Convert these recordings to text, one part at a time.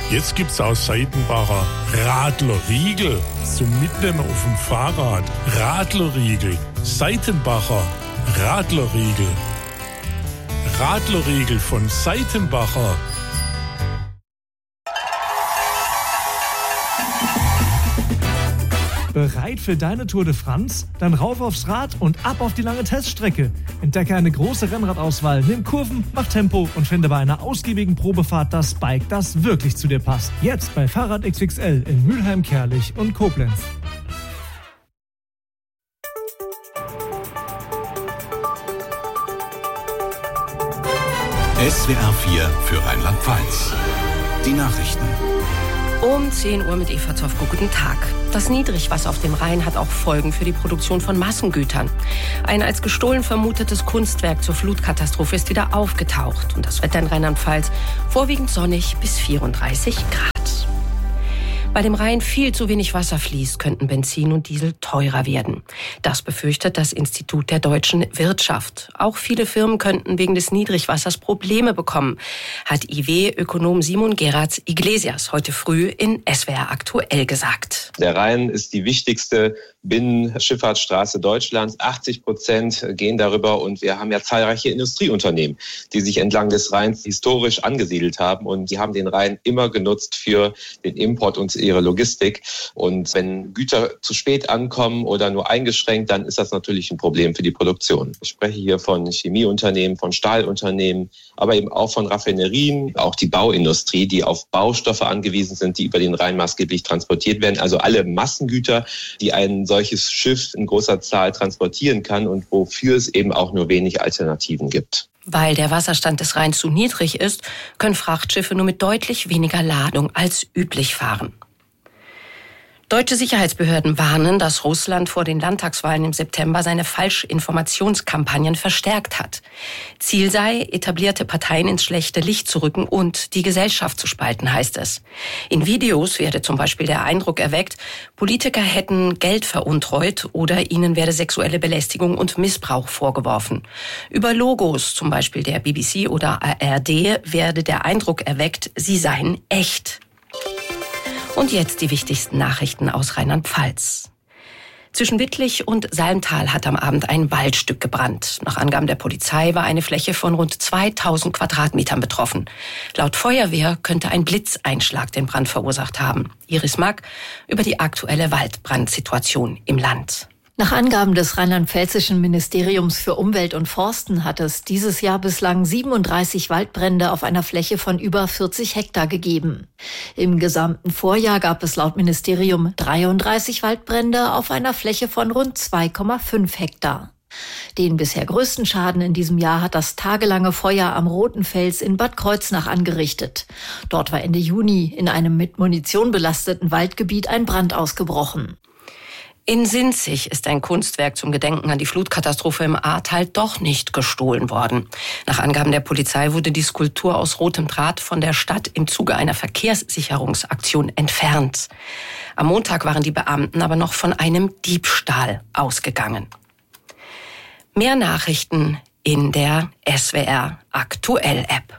Jetzt gibt's aus Seitenbacher Radlerriegel zum Mitnehmen auf dem Fahrrad. Radlerriegel, Seitenbacher Radlerriegel. Radlerriegel von Seitenbacher. Bereit für deine Tour de France? Dann rauf aufs Rad und ab auf die lange Teststrecke. Entdecke eine große Rennradauswahl, nimm Kurven, mach Tempo und finde bei einer ausgiebigen Probefahrt das Bike, das wirklich zu dir passt. Jetzt bei Fahrrad XXL in Mülheim, Kerlich und Koblenz. SWR 4 für Rheinland-Pfalz. Die Nachrichten. Um 10 Uhr mit Eva Zofko. Guten Tag. Das Niedrigwasser auf dem Rhein hat auch Folgen für die Produktion von Massengütern. Ein als gestohlen vermutetes Kunstwerk zur Flutkatastrophe ist wieder aufgetaucht. Und das Wetter in Rheinland-Pfalz vorwiegend sonnig bis 34 Grad. Weil dem Rhein viel zu wenig Wasser fließt, könnten Benzin und Diesel teurer werden. Das befürchtet das Institut der deutschen Wirtschaft. Auch viele Firmen könnten wegen des Niedrigwassers Probleme bekommen, hat IW-Ökonom Simon Geratz-Iglesias heute früh in SWR aktuell gesagt. Der Rhein ist die wichtigste Binnenschifffahrtsstraße Deutschlands. 80% gehen darüber und wir haben ja zahlreiche Industrieunternehmen, die sich entlang des Rheins historisch angesiedelt haben und die haben den Rhein immer genutzt für den Import und ihre Logistik. Und wenn Güter zu spät ankommen oder nur eingeschränkt, dann ist das natürlich ein Problem für die Produktion. Ich spreche hier von Chemieunternehmen, von Stahlunternehmen, aber eben auch von Raffinerien, auch die Bauindustrie, die auf Baustoffe angewiesen sind, die über den Rhein maßgeblich transportiert werden. Also alle Massengüter, die ein solches Schiff in großer Zahl transportieren kann und wofür es eben auch nur wenig Alternativen gibt. Weil der Wasserstand des Rheins zu niedrig ist, können Frachtschiffe nur mit deutlich weniger Ladung als üblich fahren. Deutsche Sicherheitsbehörden warnen, dass Russland vor den Landtagswahlen im September seine Falschinformationskampagnen verstärkt hat. Ziel sei, etablierte Parteien ins schlechte Licht zu rücken und die Gesellschaft zu spalten, heißt es. In Videos werde zum Beispiel der Eindruck erweckt, Politiker hätten Geld veruntreut oder ihnen werde sexuelle Belästigung und Missbrauch vorgeworfen. Über Logos, zum Beispiel der BBC oder ARD, werde der Eindruck erweckt, sie seien echt. Und jetzt die wichtigsten Nachrichten aus Rheinland-Pfalz. Zwischen Wittlich und Salmtal hat am Abend ein Waldstück gebrannt. Nach Angaben der Polizei war eine Fläche von rund 2000 Quadratmetern betroffen. Laut Feuerwehr könnte ein Blitzeinschlag den Brand verursacht haben. Iris Mack über die aktuelle Waldbrandsituation im Land. Nach Angaben des Rheinland-Pfälzischen Ministeriums für Umwelt und Forsten hat es dieses Jahr bislang 37 Waldbrände auf einer Fläche von über 40 Hektar gegeben. Im gesamten Vorjahr gab es laut Ministerium 33 Waldbrände auf einer Fläche von rund 2,5 Hektar. Den bisher größten Schaden in diesem Jahr hat das tagelange Feuer am Roten Fels in Bad Kreuznach angerichtet. Dort war Ende Juni in einem mit Munition belasteten Waldgebiet ein Brand ausgebrochen. In Sinzig ist ein Kunstwerk zum Gedenken an die Flutkatastrophe im Ahrtal doch nicht gestohlen worden. Nach Angaben der Polizei wurde die Skulptur aus rotem Draht von der Stadt im Zuge einer Verkehrssicherungsaktion entfernt. Am Montag waren die Beamten aber noch von einem Diebstahl ausgegangen. Mehr Nachrichten in der SWR Aktuell App.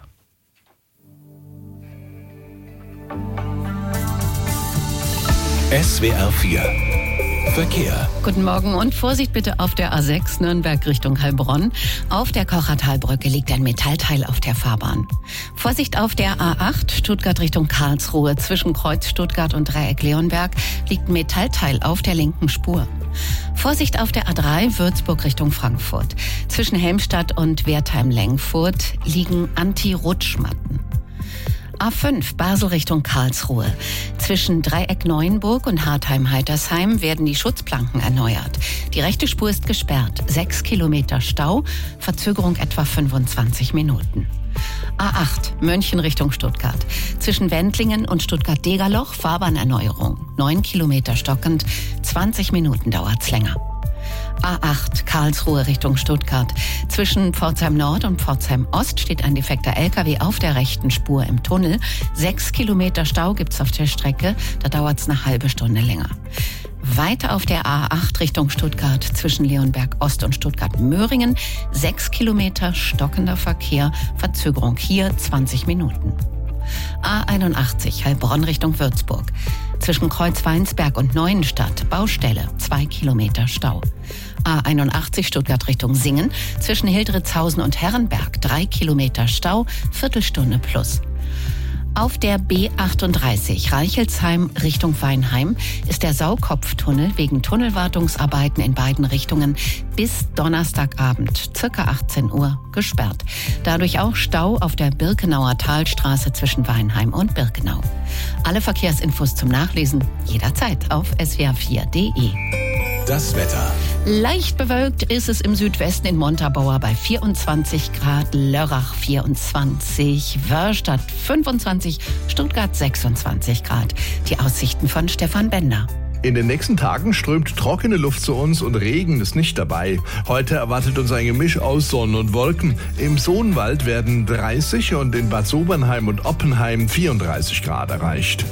SWR 4 Verkehr. Guten Morgen und Vorsicht bitte auf der A6 Nürnberg Richtung Heilbronn. Auf der Kochertalbrücke liegt ein Metallteil auf der Fahrbahn. Vorsicht auf der A8 Stuttgart Richtung Karlsruhe. Zwischen Kreuz Stuttgart und Dreieck Leonberg liegt ein Metallteil auf der linken Spur. Vorsicht auf der A3 Würzburg Richtung Frankfurt. Zwischen Helmstadt und Wertheim-Lengfurt liegen Anti-Rutschmatten. A5 Basel Richtung Karlsruhe. Zwischen Dreieck Neuenburg und Hartheim-Heitersheim werden die Schutzplanken erneuert. Die rechte Spur ist gesperrt. 6 Kilometer Stau, Verzögerung etwa 25 Minuten. A8 München Richtung Stuttgart. Zwischen Wendlingen und Stuttgart-Degerloch Fahrbahnerneuerung. 9 Kilometer stockend, 20 Minuten dauert's länger. A8 Karlsruhe Richtung Stuttgart. Zwischen Pforzheim Nord und Pforzheim Ost steht ein defekter LKW auf der rechten Spur im Tunnel. 6 Kilometer Stau gibt's auf der Strecke, da dauert's eine halbe Stunde länger. Weiter auf der A8 Richtung Stuttgart zwischen Leonberg Ost und Stuttgart-Möhringen. 6 Kilometer stockender Verkehr, Verzögerung hier 20 Minuten. A81 Heilbronn Richtung Würzburg. Zwischen Kreuzweinsberg und Neuenstadt Baustelle, 2 Kilometer Stau. A81 Stuttgart Richtung Singen. Zwischen Hildritzhausen und Herrenberg 3 Kilometer Stau, Viertelstunde plus. Auf der B38 Reichelsheim Richtung Weinheim ist der Saukopftunnel wegen Tunnelwartungsarbeiten in beiden Richtungen bis Donnerstagabend, ca. 18 Uhr, gesperrt. Dadurch auch Stau auf der Birkenauer Talstraße zwischen Weinheim und Birkenau. Alle Verkehrsinfos zum Nachlesen jederzeit auf swr4.de. Das Wetter. Leicht bewölkt ist es im Südwesten in Montabaur bei 24 Grad, Lörrach 24, Wörstadt 25, Stuttgart 26 Grad. Die Aussichten von Stefan Bender. In den nächsten Tagen strömt trockene Luft zu uns und Regen ist nicht dabei. Heute erwartet uns ein Gemisch aus Sonne und Wolken. Im Sohnwald werden 30 und in Bad Sobernheim und Oppenheim 34 Grad erreicht.